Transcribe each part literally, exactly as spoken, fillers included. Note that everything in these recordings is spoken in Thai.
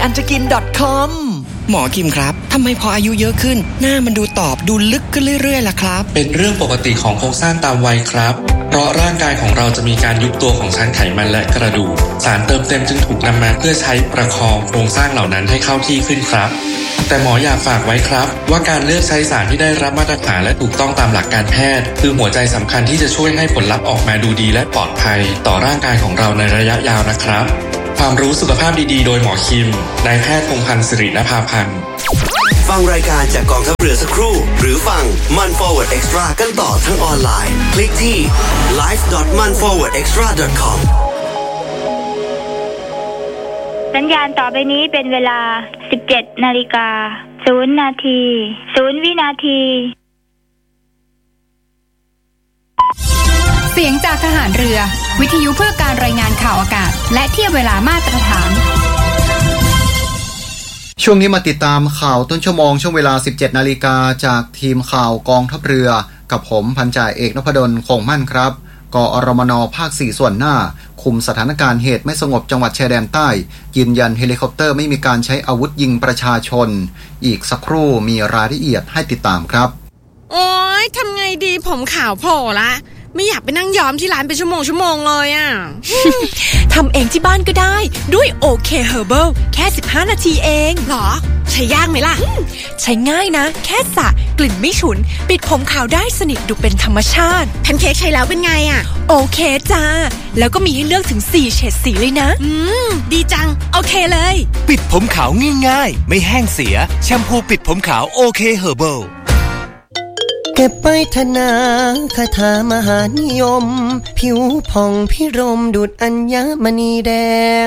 อันจะกิน .com หมอคิมครับทำไมพออายุเยอะขึ้นหน้ามันดูตอบดูลึกขึ้นเรื่อยๆล่ะครับเป็นเรื่องปกติของโครงสร้างตามวัยครับเพราะร่างกายของเราจะมีการยุบตัวของชั้นไขมันและกระดูกสารเติมเต็มจึงถูกนำมาเพื่อใช้ประคองโครงสร้างเหล่านั้นให้เข้าที่ขึ้นครับแต่หมออยากฝากไว้ครับว่าการเลือกใช้สารที่ได้รับมาตรฐานและถูกต้องตามหลักการแพทย์คือหัวใจสำคัญที่จะช่วยให้ผลลัพธ์ออกมาดูดีและปลอดภัยต่อร่างกายของเราในระยะยาวนะครับความรู้สุขภาพดีๆโดยหมอคิมนายแพทย์พงษ์พันธ์สิรินภาพันธ์ฟังรายการจากกองทัพเรือสักครู่หรือฟัง มัน Forward Extra กันต่อทั้งออนไลน์คลิกที่ ไลฟ์ ดอท มัน ฟอร์เวิร์ด เอ็กซ์ตร้า ดอท คอมสัญญาณต่อไปนี้เป็นเวลา สิบเจ็ดนาฬิกาศูนย์นาทีศูนย์วินาทีเสียงจากทหารเรือวิทยุเพื่อการรายงานข่าวอากาศและเทียบเวลามาตรฐานช่วงนี้มาติดตามข่าวต้นชั่วโมงช่วงเวลา สิบเจ็ดนาฬิกาจากทีมข่าวกองทัพเรือกับผมพันจ่าเอกนพดลคงมั่นครับกอรมนภาคสี่ส่วนหน้าคุมสถานการณ์เหตุไม่สงบจังหวัดชายแดนใต้ยืนยันเฮลิคอปเตอร์ไม่มีการใช้อาวุธยิงประชาชนอีกสักครู่มีรายละเอียดให้ติดตามครับโอ๊ยทำไงดีผมขาวโผล่ละไม่อยากไปนั่งย้อมที่ร้านเป็นชั่วโมงชั่วโมงเลยอ่ะทำเองที่บ้านก็ได้ด้วย โอ เค Herbal แค่สิบห้านาทีเองหรอใช้ยากไหมล่ะใช้ง่ายนะแค่สระกลิ่นไม่ฉุนปิดผมขาวได้สนิทดูเป็นธรรมชาติแพนเค้กใช้แล้วเป็นไงอ่ะโอเคจ้าแล้วก็มีให้เลือกถึงสี่เฉดสีเลยนะอืมดีจังโอเคเลยปิดผมขาวง่ายๆไม่แห้งเสียแชมพูปิดผมขาวโอเค Herbal เก็บไปธนาคาถามหานิยมผิวผ่องพิรมดุจอัญมณีแดง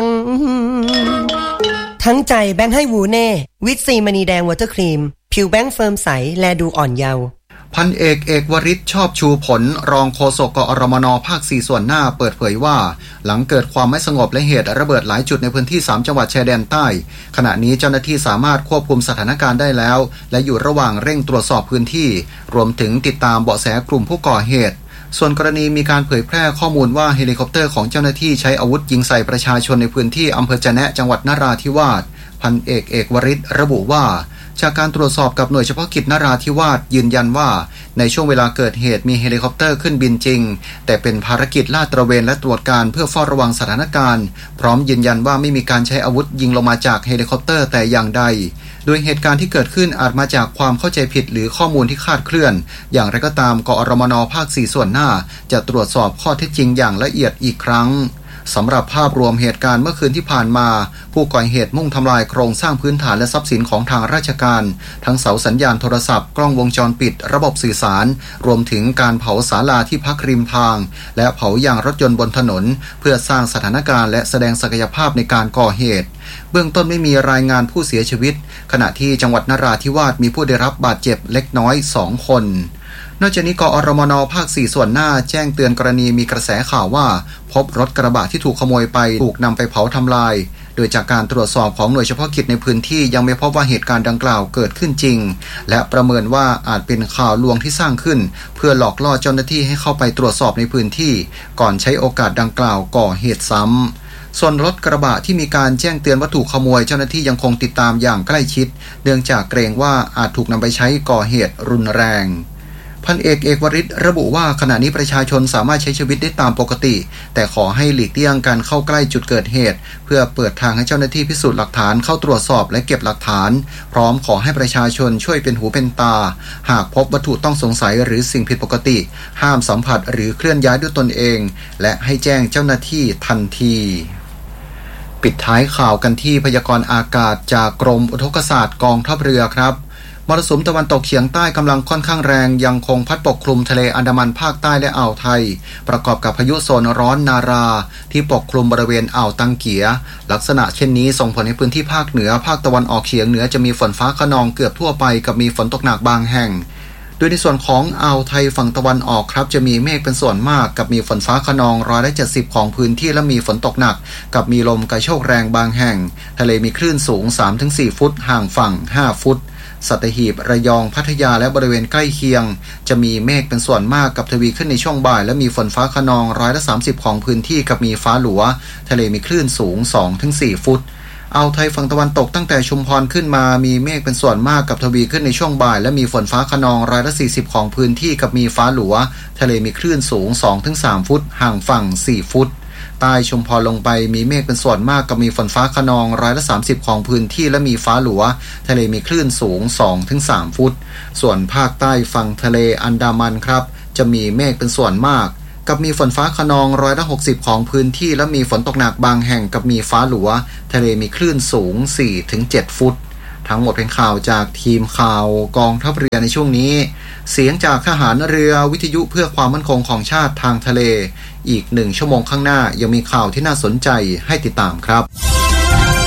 ทั้งใจแบงค์ให้วูเน่วิตซีมณีแดงวอเตอร์ครีมผิวแบงค์เฟิร์มใสแลดูอ่อนเยาว์พันเอกเอกวริศชอบชูผลรองโฆษกกอรมนภาคสี่ส่วนหน้าเปิดเผยว่าหลังเกิดความไม่สงบและเหตุระเบิดหลายจุดในพื้นที่สามจังหวัดชายแดนใต้ขณะนี้เจ้าหน้าที่สามารถควบคุมสถานการณ์ได้แล้วและอยู่ระหว่างเร่งตรวจสอบพื้นที่รวมถึงติดตามเบาะแสกลุ่มผู้ก่อเหตุส่วนกรณีมีการเผยแพร่ข้อมูลว่าเฮลิคอปเตอร์ของเจ้าหน้าที่ใช้อาวุธยิงใส่ประชาชนในพื้นที่อำเภอจะแนะจังหวัดนราธิวาสพันเอกเอกวริศระบุว่าจากการตรวจสอบกับหน่วยเฉพาะกิจนราธิวาสยืนยันว่าในช่วงเวลาเกิดเหตุมีเฮลิคอปเตอร์ขึ้นบินจริงแต่เป็นภารกิจลาดตระเวนและตรวจการเพื่อเฝ้าระวังสถานการณ์พร้อมยืนยันว่าไม่มีการใช้อาวุธยิงลงมาจากเฮลิคอปเตอร์แต่อย่างใดโดยเหตุการณ์ที่เกิดขึ้นอาจมาจากความเข้าใจผิดหรือข้อมูลที่คลาดเคลื่อนอย่างไรก็ตามกอรมนภาคสี่ส่วนหน้าจะตรวจสอบข้อเท็จจริงอย่างละเอียดอีกครั้งสำหรับภาพรวมเหตุการณ์เมื่อคืนที่ผ่านมาผู้ก่อเหตุมุ่งทำลายโครงสร้างพื้นฐานและทรัพย์สินของทางราชการทั้งเสาสัญญาณโทรศัพท์กล้องวงจรปิดระบบสื่อสารรวมถึงการเผาศาลาที่พักริมทางและเผายางรถยนต์บนถนนเพื่อสร้างสถานการณ์และแสดงศักยภาพในการก่อเหตุเบื้องต้นไม่มีรายงานผู้เสียชีวิตขณะที่จังหวัดนราธิวาสมีผู้ได้รับบาดเจ็บเล็กน้อยสองคนนอกจากนี้กอรมนภาคสี่ส่วนหน้าแจ้งเตือนกรณีมีกระแสข่าวว่าพบรถกระบะที่ถูกขโมยไปถูกนำไปเผาทำลายโดยจากการตรวจสอบของหน่วยเฉพาะกิจในพื้นที่ยังไม่พบว่าเหตุการณ์ดังกล่าวเกิดขึ้นจริงและประเมินว่าอาจเป็นข่าวลวงที่สร้างขึ้นเพื่อหลอกล่อเจ้าหน้าที่ให้เข้าไปตรวจสอบในพื้นที่ก่อนใช้โอกาสดังกล่าวก่อเหตุซ้ำส่วนรถกระบะที่มีการแจ้งเตือนว่าถูกขโมยเจ้าหน้าที่ยังคงติดตามอย่างใกล้ชิดเนื่องจากเกรงว่าอาจถูกนำไปใช้ก่อเหตุรุนแรงพันเอกเอกวริศระบุว่าขณะนี้ประชาชนสามารถใช้ชีวิตได้ตามปกติแต่ขอให้หลีกเลี่ยงการเข้าใกล้จุดเกิดเหตุเพื่อเปิดทางให้เจ้าหน้าที่พิสูจน์หลักฐานเข้าตรวจสอบและเก็บหลักฐานพร้อมขอให้ประชาชนช่วยเป็นหูเป็นตาหากพบวัตถุต้องสงสัยหรือสิ่งผิดปกติห้ามสัมผัสหรือเคลื่อนย้ายด้วยตนเองและให้แจ้งเจ้าหน้าที่ทันทีปิดท้ายข่าวกันที่พยากรณ์อากาศจากกรมอุทกศาสตร์กองทัพเรือครับมรสุมตะวันตกเฉียงใต้กำลังค่อนข้างแรงยังคงพัดปกคลุมทะเลอันดามันภาคใต้และอ่าวไทยประกอบกับพายุโซนร้อนนาราที่ปกคลุมบริเวณอ่าวตังเกียลักษณะเช่นนี้ส่งผลให้พื้นที่ภาคเหนือภาคตะวันออกเฉียงเหนือจะมีฝนฟ้าคะนองเกือบทั่วไปกับมีฝนตกหนักบางแห่งโดยในส่วนของอ่าวไทยฝั่งตะวันออกครับจะมีเมฆเป็นส่วนมากกับมีฝนฟ้าคะนองร้อยละเจ็ดสิบของพื้นที่และมีฝนตกหนักกับมีลมกระโชกแรงบางแห่งทะเลมีคลื่นสูง สามถึงสี่ ฟุตห่างฝั่งห้าฟุตสัตหีบระยองพัทยาและบริเวณใกล้เคียงจะมีเมฆเป็นส่วนมากกับทวีขึ้นในช่วงบ่ายและมีฝนฟ้าคะนองร้อยละสามสิบของพื้นที่กับมีฟ้าหลัวทะเลมีคลื่นสูง สองถึงสี่ ฟุตอ่าวไทยฝั่งตะวันตกตั้งแต่ชุมพรขึ้นมามีเมฆเป็นส่วนมากกับทวีขึ้นในช่วงบ่ายและมีฝนฟ้าคะนองร้อยละสี่สิบของพื้นที่กับมีฟ้าหลัวทะเลมีคลื่นสูง สองถึงสาม ฟุตห่างฝั่งสี่ฟุตใต้ชุมพรลงไปมีเมฆเป็นส่วนมากกับมีฝนฟ้าคะนองร้อยละสามสิบของพื้นที่และมีฟ้าหลัวทะเลมีคลื่นสูง สองถึงสาม ฟุตส่วนภาคใต้ฝั่งทะเลอันดามันครับจะมีเมฆเป็นส่วนมากกับมีฝนฟ้าคะนองร้อยละหกสิบของพื้นที่และมีฝนตกหนักบางแห่งกับมีฟ้าหลัวทะเลมีคลื่นสูง สี่ถึงเจ็ด ฟุตทั้งหมดเป็นข่าวจากทีมข่าวกองทัพเรือในช่วงนี้เสียงจากทหารเรือวิทยุเพื่อความมั่นคงของชาติทางทะเลอีกหนึ่งชั่วโมงข้างหน้ายังมีข่าวที่น่าสนใจให้ติดตามครับ